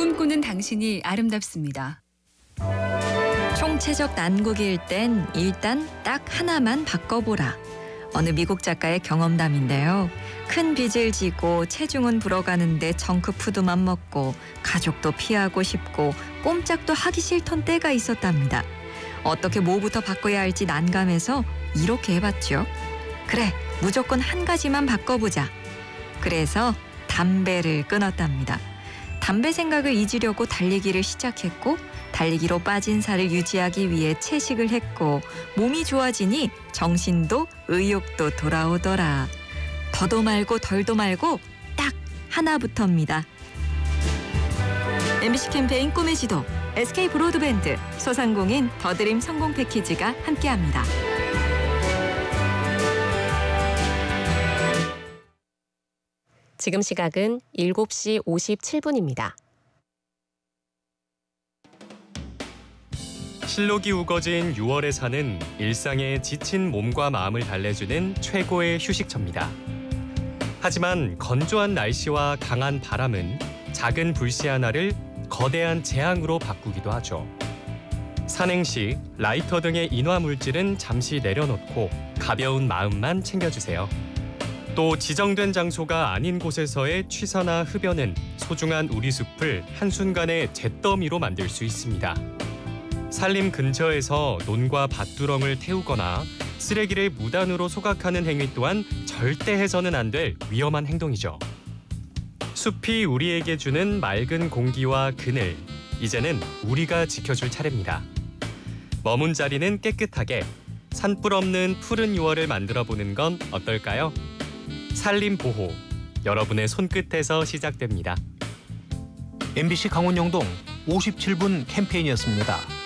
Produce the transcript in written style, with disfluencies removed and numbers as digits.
꿈꾸는 당신이 아름답습니다. 총체적 난국일 땐 일단 딱 하나만 바꿔보라. 어느 미국 작가의 경험담인데요. 큰 빚을 지고 체중은 불어가는데 정크푸드만 먹고 가족도 피하고 싶고 꼼짝도 하기 싫던 때가 있었답니다. 어떻게 뭐부터 바꿔야 할지 난감해서 이렇게 해봤죠. 그래, 무조건 한 가지만 바꿔보자. 그래서 담배를 끊었답니다. 담배 생각을 잊으려고 달리기를 시작했고 달리기로 빠진 살을 유지하기 위해 채식을 했고 몸이 좋아지니 정신도 의욕도 돌아오더라. 더도 말고 덜도 말고 딱 하나부터입니다. MBC 캠페인 꿈의 지도, SK 브로드밴드, 소상공인 더드림 성공 패키지가 함께합니다. 지금 시각은 7시 57분입니다. 실록이 우거진 6월의 산은 일상에 지친 몸과 마음을 달래주는 최고의 휴식처입니다. 하지만 건조한 날씨와 강한 바람은 작은 불씨 하나를 거대한 재앙으로 바꾸기도 하죠. 산행 시 라이터 등의 인화 물질은 잠시 내려놓고 가벼운 마음만 챙겨주세요. 또 지정된 장소가 아닌 곳에서의 취사나 흡연은 소중한 우리 숲을 한순간에 잿더미로 만들 수 있습니다. 산림 근처에서 논과 밭두렁을 태우거나 쓰레기를 무단으로 소각하는 행위 또한 절대 해서는 안 될 위험한 행동이죠. 숲이 우리에게 주는 맑은 공기와 그늘, 이제는 우리가 지켜줄 차례입니다. 머문 자리는 깨끗하게, 산불 없는 푸른 6월을 만들어보는 건 어떨까요? 산림 보호, 여러분의 손끝에서 시작됩니다. MBC 강원영동 57분 캠페인이었습니다.